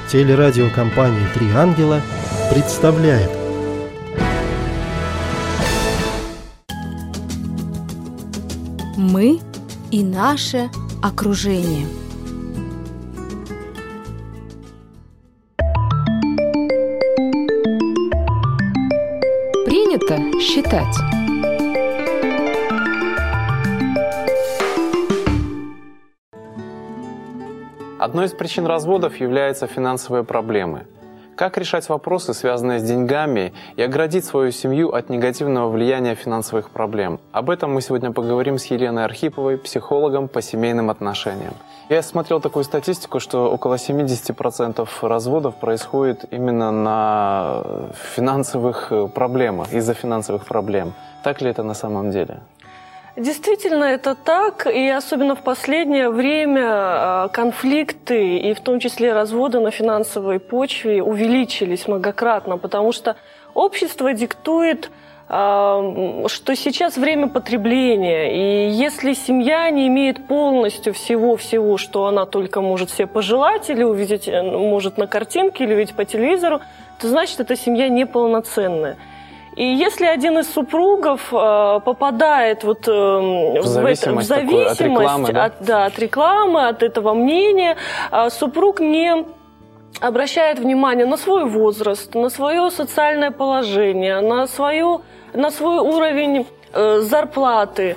Телерадиокомпания «Три ангела» представляет. Мы и наше окружение. Принято считать. Одной из причин разводов являются финансовые проблемы. Как решать вопросы, связанные с деньгами, и оградить свою семью от негативного влияния финансовых проблем? Об этом мы сегодня поговорим с Еленой Архиповой, психологом по семейным отношениям. Я смотрел такую статистику, что около 70% разводов происходит именно на финансовых проблемах, из-за финансовых проблем. Так ли это на самом деле? Действительно, это так, и особенно в последнее время конфликты, и в том числе разводы на финансовой почве увеличились многократно, потому что общество диктует, что сейчас время потребления, и если семья не имеет полностью всего, что она только может себе пожелать, или увидеть может на картинке, или увидеть по телевизору, то значит, эта семья неполноценная. И если один из супругов попадает в зависимость от рекламы, от рекламы, от этого мнения, супруг не обращает внимания на свой возраст, на свое социальное положение, на свой уровень зарплаты.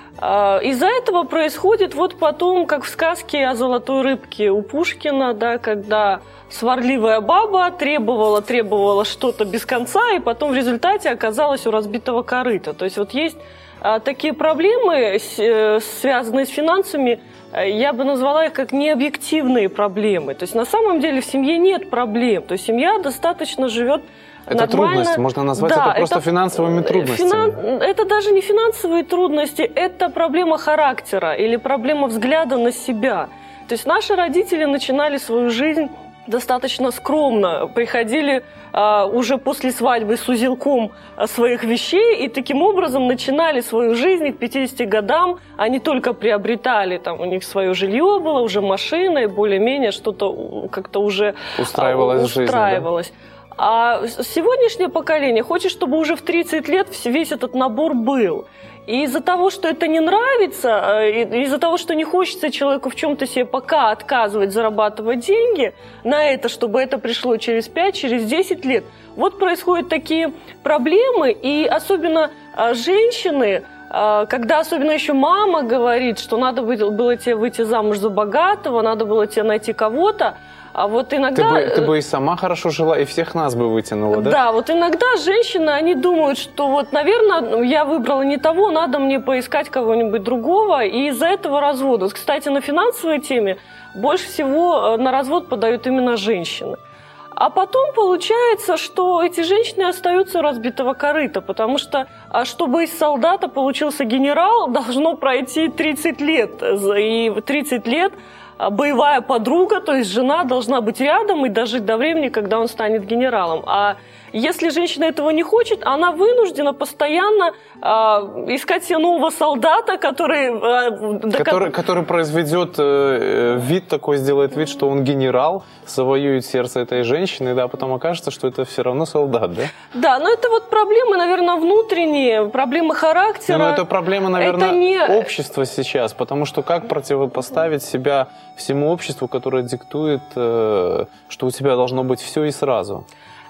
Из-за этого происходит потом, как в сказке о золотой рыбке у Пушкина, когда сварливая баба требовала что-то без конца, и потом в результате оказалась у разбитого корыта. То есть есть такие проблемы, связанные с финансами, я бы назвала их как необъективные проблемы. То есть на самом деле в семье нет проблем. То есть семья достаточно живет это нормально. Трудности, можно назвать это просто финансовыми трудностями. Это даже не финансовые трудности, это проблема характера или проблема взгляда на себя. То есть наши родители начинали свою жизнь достаточно скромно, приходили уже после свадьбы с узелком своих вещей и таким образом начинали свою жизнь, и к 50 годам они только приобретали, у них свое жилье было, уже машина, и более-менее что-то как-то уже устраивалось. Жизнь, да? А сегодняшнее поколение хочет, чтобы уже в 30 лет весь этот набор был. И из-за того, что это не нравится, из-за того, что не хочется человеку в чем-то себе пока отказывать, зарабатывать деньги на это, чтобы это пришло через 5, через 10 лет, происходят такие проблемы. И особенно женщины, когда особенно еще мама говорит, что надо было тебе выйти замуж за богатого, надо было тебе найти кого-то, а иногда... Ты бы и сама хорошо жила, и всех нас бы вытянула, да? Да, иногда женщины, они думают, что наверное, я выбрала не того, надо мне поискать кого-нибудь другого, и из-за этого развода. Кстати, на финансовой теме больше всего на развод подают именно женщины. А потом получается, что эти женщины остаются у разбитого корыта, потому что, чтобы из солдата получился генерал, должно пройти 30 лет. И 30 лет боевая подруга, то есть жена, должна быть рядом и дожить до времени, когда он станет генералом. А если женщина этого не хочет, она вынуждена постоянно искать себе нового солдата, который произведет вид такой, сделает вид, что он генерал, завоюет сердце этой женщины, да, потом окажется, что это все равно солдат, да? Да, но это проблемы, наверное, внутренние, проблемы характера. Но это проблема, наверное, общества сейчас, потому что как противопоставить себя всему обществу, которое диктует, что у тебя должно быть все и сразу?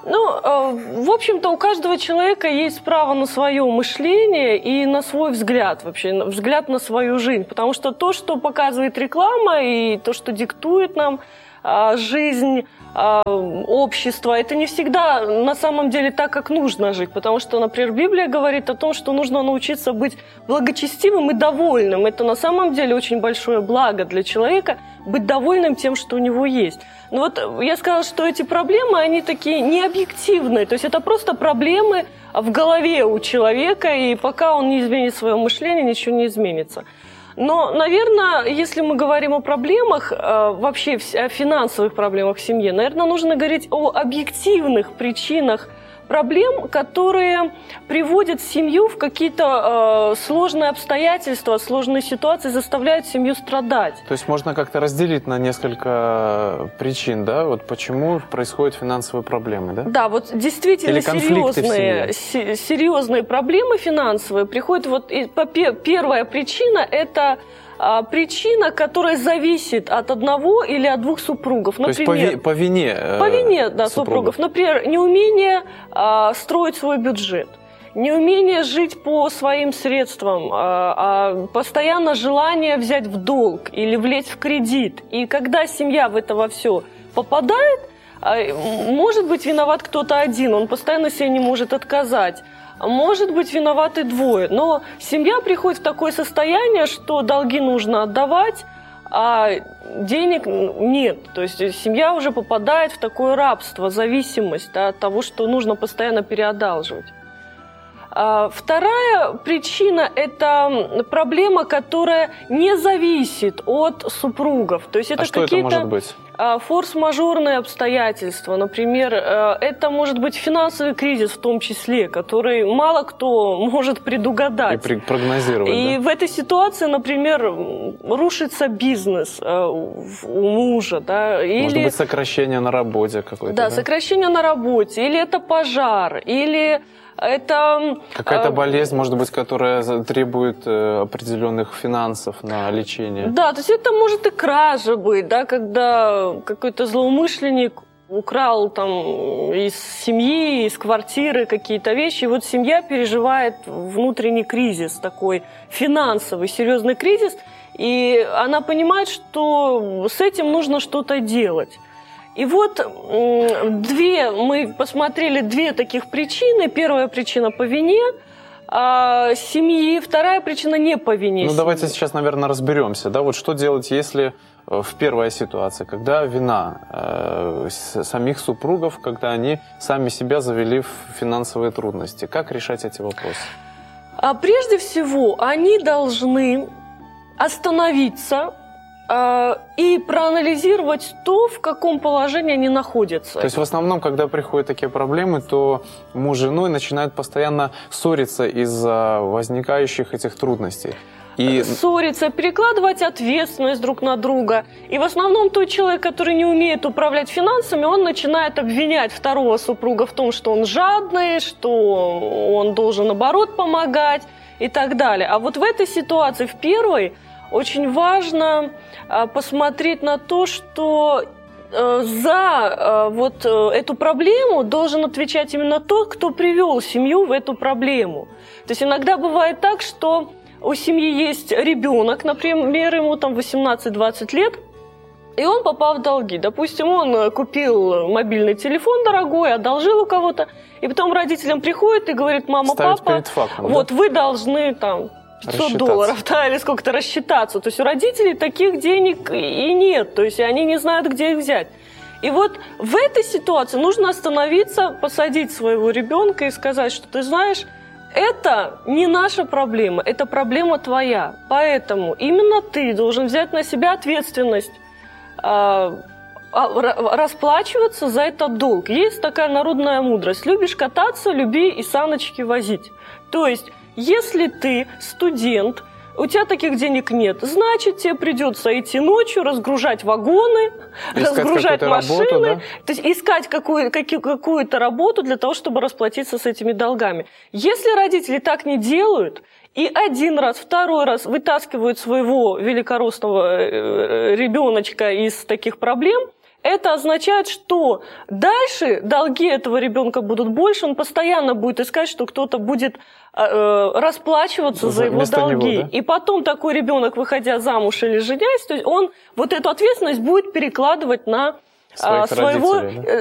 В общем-то, у каждого человека есть право на свое мышление и на свой взгляд, вообще, взгляд на свою жизнь. Потому что то, что показывает реклама, и то, что диктует нам жизнь, общество, это не всегда на самом деле так, как нужно жить. Потому что, например, Библия говорит о том, что нужно научиться быть благочестивым и довольным. Это на самом деле очень большое благо для человека, быть довольным тем, что у него есть. Но я сказала, что эти проблемы, они такие необъективные. То есть это просто проблемы в голове у человека, и пока он не изменит свое мышление, ничего не изменится. Но, наверное, если мы говорим о проблемах, вообще о финансовых проблемах в семье, наверное, нужно говорить о объективных причинах проблем, которые приводят семью в какие-то сложные обстоятельства, сложные ситуации, заставляют семью страдать. То есть можно как-то разделить на несколько причин, да? Вот почему происходят финансовые проблемы, да? Да, вот действительно серьезные проблемы финансовые приходят. Вот первая причина – это причина, которая зависит от одного или от двух супругов. Например, то есть по вине супругов. Например, неумение строить свой бюджет, неумение жить по своим средствам, постоянно желание взять в долг или влезть в кредит. И когда семья в это во все попадает, может быть виноват кто-то один, он постоянно себе не может отказать. Может быть, виноваты двое, но семья приходит в такое состояние, что долги нужно отдавать, а денег нет. То есть семья уже попадает в такое рабство, зависимость от того, что нужно постоянно переодалживать. Вторая причина – это проблема, которая не зависит от супругов. То есть это что это может быть? Форс-мажорные обстоятельства. Например, это может быть финансовый кризис в том числе, который мало кто может предугадать. И прогнозировать. И в этой ситуации, например, рушится бизнес у мужа. Да, может быть, сокращение на работе какое-то. Да, сокращение на работе. Или это пожар, или это какая-то болезнь, может быть, которая требует определенных финансов на лечение. Да, то есть это может и кража быть, да, когда какой-то злоумышленник украл там из семьи, из квартиры какие-то вещи. И вот семья переживает внутренний кризис, такой финансовый, серьезный кризис, и она понимает, что с этим нужно что-то делать. И вот мы посмотрели две таких причины. Первая причина по вине семьи, вторая причина не по вине семьи. Давайте сейчас, наверное, разберемся. Да? Вот что делать, если в первой ситуации, когда вина самих супругов, когда они сами себя завели в финансовые трудности. Как решать эти вопросы? Прежде всего, они должны остановиться и проанализировать то, в каком положении они находятся. То есть в основном, когда приходят такие проблемы, то муж с женой начинают постоянно ссориться из-за возникающих этих трудностей. Ссориться, перекладывать ответственность друг на друга. И в основном тот человек, который не умеет управлять финансами, он начинает обвинять второго супруга в том, что он жадный, что он должен, наоборот, помогать и так далее. А вот в этой ситуации, в первой, очень важно посмотреть на то, что за эту проблему должен отвечать именно тот, кто привел семью в эту проблему. То есть иногда бывает так, что у семьи есть ребенок, например, ему там 18-20 лет, и он попал в долги. Допустим, он купил мобильный телефон дорогой, одолжил у кого-то, и потом родителям приходит и говорит: мама, ставить папа, перед фактом, вот вы должны там $500, да, или сколько-то рассчитаться. То есть у родителей таких денег и нет, то есть они не знают, где их взять. И вот в этой ситуации нужно остановиться, посадить своего ребенка и сказать, что ты знаешь, это не наша проблема, это проблема твоя. Поэтому именно ты должен взять на себя ответственность, расплачиваться за этот долг. Есть такая народная мудрость: любишь кататься, люби и саночки возить. То есть если ты студент, у тебя таких денег нет, значит, тебе придется идти ночью, разгружать вагоны, разгружать машины, работу, да? То есть искать какую-то работу для того, чтобы расплатиться с этими долгами. Если родители так не делают и один раз, второй раз вытаскивают своего великорослого ребеночка из таких проблем, это означает, что дальше долги этого ребенка будут больше, он постоянно будет искать, что кто-то будет расплачиваться за его долги. Него, да? И потом такой ребенок, выходя замуж или женясь, то есть он вот эту ответственность будет перекладывать на своего